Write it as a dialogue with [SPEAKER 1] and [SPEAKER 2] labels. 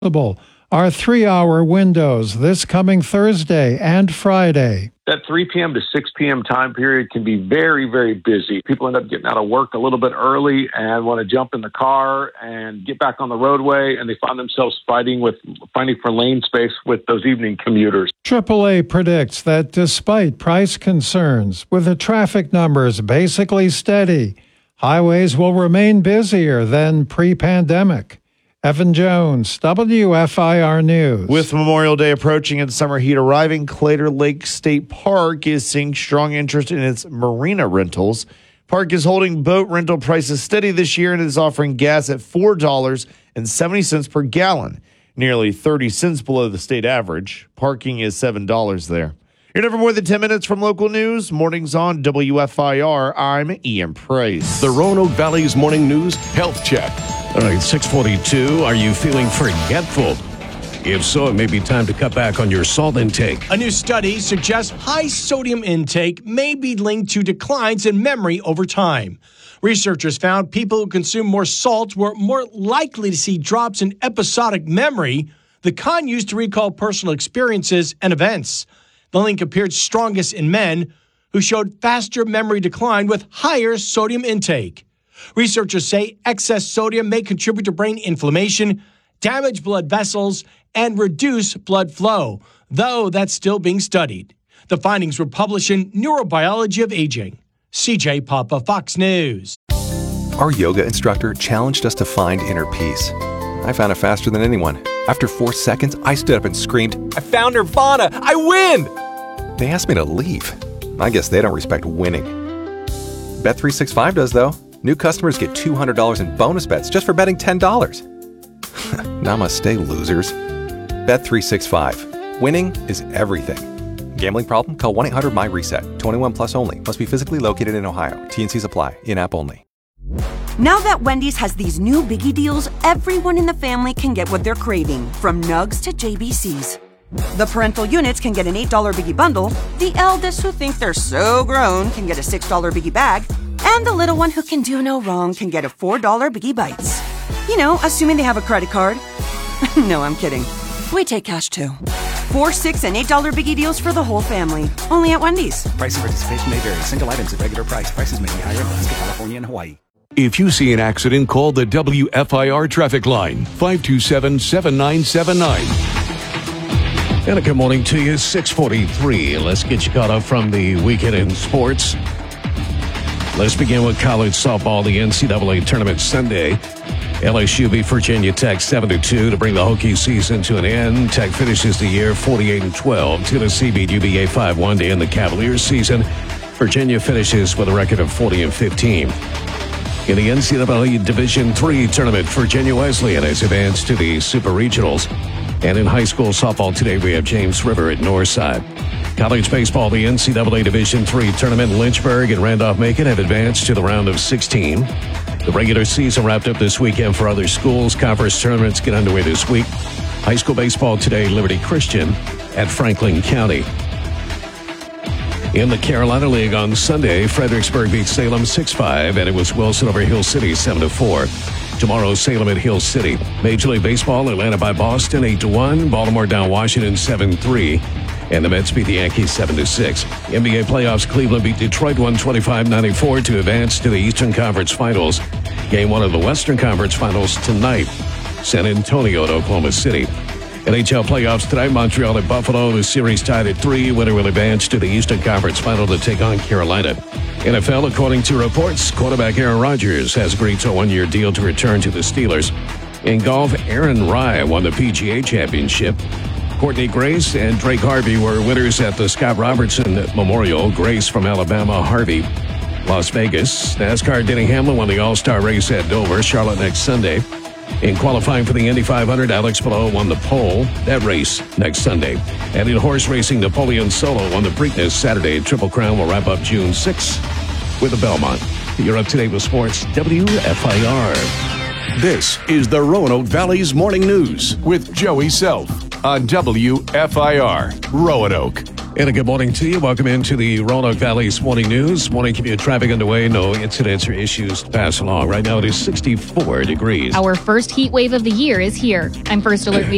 [SPEAKER 1] Are 3-hour windows this coming Thursday and Friday.
[SPEAKER 2] That 3 p.m. to 6 p.m. time period can be very, very busy. People end up getting out of work a little bit early and want to jump in the car and get back on the roadway, and they find themselves fighting for lane space with those evening commuters.
[SPEAKER 1] AAA predicts that despite price concerns, with the traffic numbers basically steady, highways will remain busier than pre-pandemic. Evan Jones, WFIR News.
[SPEAKER 3] With Memorial Day approaching and summer heat arriving, Claytor Lake State Park is seeing strong interest in its marina rentals. Park is holding boat rental prices steady this year and is offering gas at $4.70 per gallon, nearly 30 cents below the state average. Parking is $7 there. You're never more than 10 minutes from local news. Mornings on WFIR. I'm Ian Price.
[SPEAKER 4] The Roanoke Valley's Morning News Health Check.
[SPEAKER 5] All right, 6:42. Are you feeling forgetful? If so, it may be time to cut back on your salt intake.
[SPEAKER 6] A new study suggests high sodium intake may be linked to declines in memory over time. Researchers found people who consume more salt were more likely to see drops in episodic memory, the kind used to recall personal experiences and events. The link appeared strongest in men who showed faster memory decline with higher sodium intake. Researchers say excess sodium may contribute to brain inflammation, damage blood vessels, and reduce blood flow, though that's still being studied. The findings were published in Neurobiology of Aging. CJ Papa, Fox News.
[SPEAKER 7] Our yoga instructor challenged us to find inner peace. I found it faster than anyone. After 4 seconds, I stood up and screamed, "I found Nirvana! I win!" They asked me to leave. I guess they don't respect winning. Bet365 does, though. New customers get $200 in bonus bets just for betting $10. Namaste, losers. Bet365. Winning is everything. Gambling problem? Call 1-800-MY-RESET. 21 plus only. Must be physically located in Ohio. T&Cs apply. In-app only.
[SPEAKER 8] Now that Wendy's has these new biggie deals, everyone in the family can get what they're craving, from nugs to JBCs. The parental units can get an $8 biggie bundle, the eldest who think they're so grown can get a $6 biggie bag, and the little one who can do no wrong can get a $4 Biggie Bites. You know, assuming they have a credit card. No, I'm kidding. We take cash too. $4, $6, and $8 Biggie deals for the whole family. Only at Wendy's.
[SPEAKER 9] Price and participation may vary. Single items at regular price. Prices may be higher in Alaska, California, and Hawaii.
[SPEAKER 4] If you see an accident, call the WFIR traffic line, 527-7979.
[SPEAKER 5] And a good morning to you, 6:43. Let's get you caught up from the weekend in sports. Let's begin with college softball, the NCAA Tournament Sunday. LSU beat Virginia Tech 7-2 to bring the Hokie season to an end. Tech finishes the year 48-12. Tennessee beat UVA 5-1 to end the Cavaliers season. Virginia finishes with a record of 40-15. In the NCAA Division III tournament, Virginia Wesleyan has advanced to the Super Regionals. And in high school softball today, we have James River at Northside. College baseball, the NCAA Division III tournament, Lynchburg and Randolph-Macon have advanced to the round of 16. The regular season wrapped up this weekend for other schools. Conference tournaments get underway this week. High school baseball today, Liberty Christian at Franklin County. In the Carolina League on Sunday, Fredericksburg beat Salem 6-5, and it was Wilson over Hill City 7-4. Tomorrow, Salem at Hill City. Major League Baseball, Atlanta by Boston 8-1. Baltimore down Washington 7-3. And the Mets beat the Yankees 7-6. NBA playoffs, Cleveland beat Detroit 125-94 to advance to the Eastern Conference Finals. Game 1 of the Western Conference Finals tonight. San Antonio at Oklahoma City. NHL playoffs tonight, Montreal at Buffalo. The series tied at 3. Winner will advance to the Eastern Conference Final to take on Carolina. NFL, according to reports, quarterback Aaron Rodgers has agreed to a one-year deal to return to the Steelers. In golf, Aaron Rai won the PGA Championship. Courtney Grace and Drake Harvey were winners at the Scott Robertson Memorial. Grace from Alabama, Harvey. Las Vegas, NASCAR Denny Hamlin won the All-Star race at Dover. Charlotte next Sunday. In qualifying for the Indy 500, Alex Palou won the pole. That race next Sunday. And in horse racing, Napoleon Solo won the Preakness Saturday. Triple Crown will wrap up June 6th with the Belmont. You're up to date with sports, WFIR.
[SPEAKER 4] This is the Roanoke Valley's Morning News with Joey Self on WFIR, Roanoke.
[SPEAKER 5] And a good morning to you. Welcome into the Roanoke Valley's Morning News. Morning commute traffic underway. No incidents or issues to pass along. Right now it is 64 degrees.
[SPEAKER 10] Our first heat wave of the year is here. I'm First Alert